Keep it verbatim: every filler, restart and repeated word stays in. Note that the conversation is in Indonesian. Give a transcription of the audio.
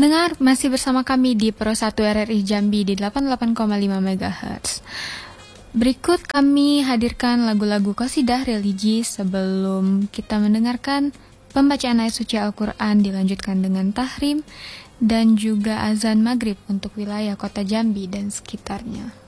Pendengar masih bersama kami di Pro satu R R I Jambi di delapan puluh delapan koma lima megahertz. Berikut kami hadirkan lagu-lagu qasidah religi sebelum kita mendengarkan pembacaan ayat suci Al-Quran, dilanjutkan dengan tahrim dan juga azan maghrib untuk wilayah kota Jambi dan sekitarnya.